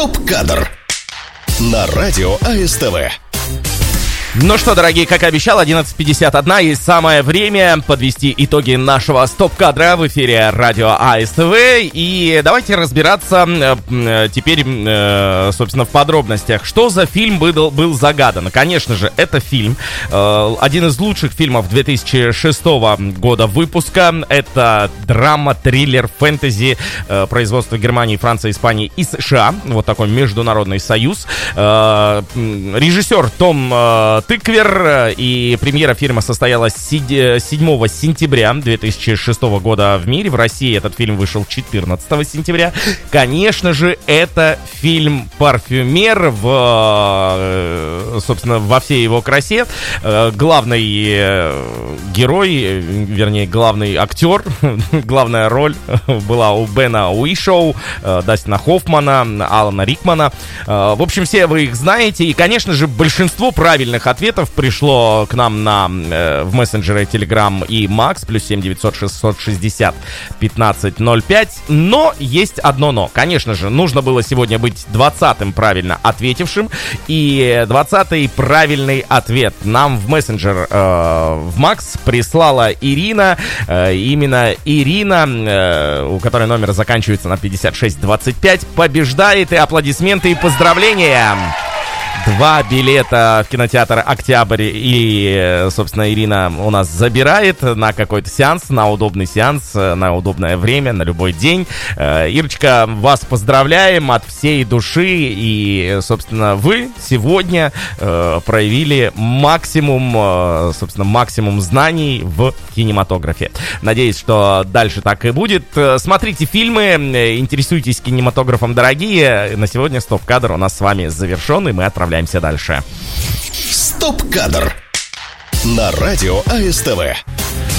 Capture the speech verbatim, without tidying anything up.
Стоп-кадр на радио АСТВ. Ну что, дорогие, как и обещал, одиннадцать пятьдесят один, и самое время подвести итоги нашего стоп-кадра в эфире радио АСТВ. И давайте разбираться э, теперь, э, собственно, в подробностях. Что за фильм был, был загадан? Конечно же, это фильм, э, один из лучших фильмов две тысячи шестого года выпуска. Это драма, триллер, фэнтези, э, производства Германии, Франции, Испании и США. Вот такой международный союз. Э, режиссер Том э, Тыквер, и премьера фильма состоялась седьмого сентября две тысячи шестого года в мире. В России этот фильм вышел четырнадцатого сентября. Конечно же, это фильм «Парфюмер» в, собственно, во всей его красе. Главный герой, вернее, главный актер, главная роль была у Бена Уишоу, Дастина Хоффмана, Алана Рикмана. В общем, все вы их знаете. И, конечно же, большинство правильных ответов пришло к нам на, э, в мессенджеры Telegram и Max, плюс семь девятьсот шестьсот шестьдесят пятнадцать ноль пять. Но есть одно но. Конечно же, нужно было сегодня быть двадцатым правильно ответившим. И двадцатый правильный ответ нам в мессенджер э, в Max прислала Ирина. Э, именно Ирина, э, у которой номер заканчивается на пятьдесят шесть двадцать пять, побеждает. И аплодисменты, и поздравления! Два билета в кинотеатр «Октябрь», и, собственно, Ирина у нас забирает на какой-то сеанс, на удобный сеанс, на удобное время, на любой день. Ирочка, вас поздравляем от всей души, и, собственно, вы сегодня проявили максимум, собственно, максимум знаний в кинематографе. Надеюсь, что дальше так и будет. Смотрите фильмы, интересуйтесь кинематографом, дорогие. На сегодня стоп-кадр у нас с вами завершен, и мы отправляемся дальше. Стоп-кадр на радио АСТВ.